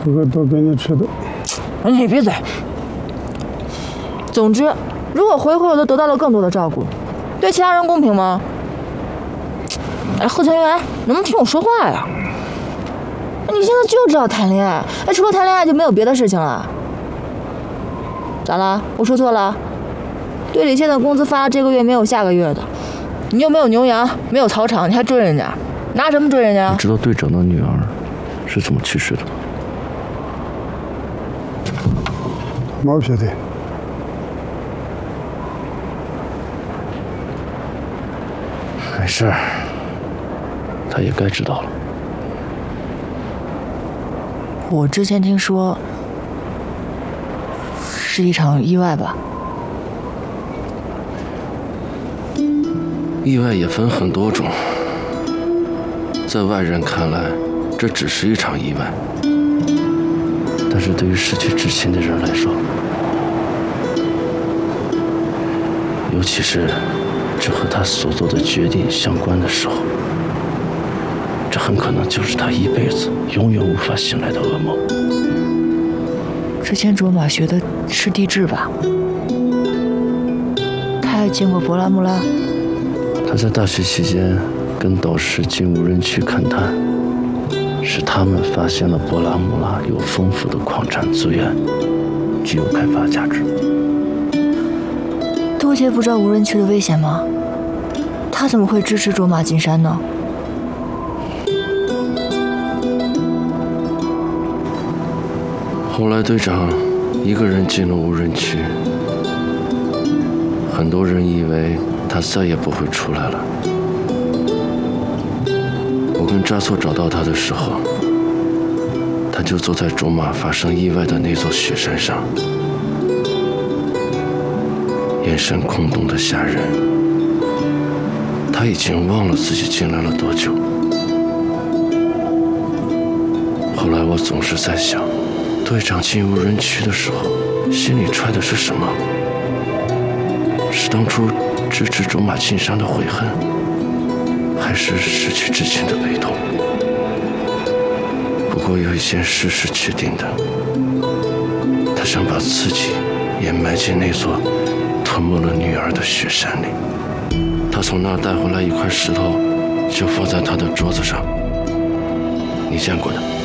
哥哥多给你吃的。 你闭嘴。总之，如果回我都得到了更多的照顾，对其他人公平吗？哎，贺成元，能不能听我说话呀？你现在就知道谈恋爱，哎，除了谈恋爱就没有别的事情了。咋了？我说错了？队里现在工资发了这个月没有下个月的，你又没有牛羊，没有草场，你还追人家，拿什么追人家？ 你知道队长的女儿是怎么去世的吗？ 毛撇的。 没事儿，他也该知道了。 我之前听说是一场意外吧？ 意外也分很多种，在外人看来，这只是一场意外，但是对于失去至亲的人来说，尤其是这和他所做的决定相关的时候，这很可能就是他一辈子永远无法醒来的噩梦。 之前卓玛学的是地质吧？他还见过博拉穆拉。 他在大学期间跟导师进无人区勘探，是他们发现了博拉穆拉有丰富的矿产资源，具有开发价值。 多杰不知道无人区的危险吗？他怎么会支持卓玛进山呢？ 后来队长一个人进了无人区，很多人以为他再也不会出来了。我跟扎措找到他的时候，他就坐在卓玛发生意外的那座雪山上，眼神空洞的吓人。他已经忘了自己进来了多久。后来我总是在想，队长进无人区的时候，心里揣的是什么？是当初支持卓玛进山的悔恨，还是失去至亲的悲痛？不过有一件事是确定的，他想把自己也埋进那座吞没了女儿的雪山里。他从那儿带回来一块石头，就放在他的桌子上，你见过的。